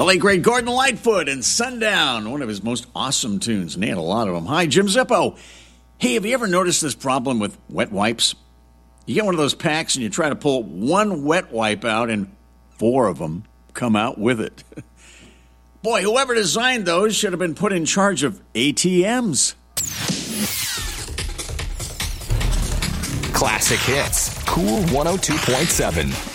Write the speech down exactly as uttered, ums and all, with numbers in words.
The late great Gordon Lightfoot and Sundown, one of his most awesome tunes, and he had a lot of them. Hi, Jim Zippo. Hey, have you ever noticed this problem with wet wipes? You get one of those packs and you try to pull one wet wipe out and four of them come out with it. Boy, whoever designed those should have been put in charge of A T Ms. Classic Hits, Cool one oh two point seven.